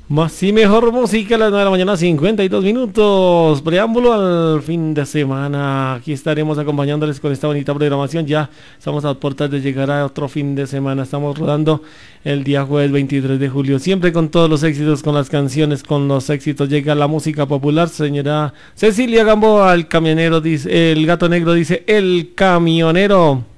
Más y mejor música a las 9 de la mañana, 52 minutos. Preámbulo al fin de semana. Aquí estaremos acompañándoles con esta bonita programación. Ya estamos a puertas de llegar a otro fin de semana. Estamos rodando el día jueves 23 de julio. Siempre con todos los éxitos, con las canciones, con los éxitos. Llega la música popular. Señora Cecilia Gamboa, el camionero, dice, el gato negro dice, el camionero.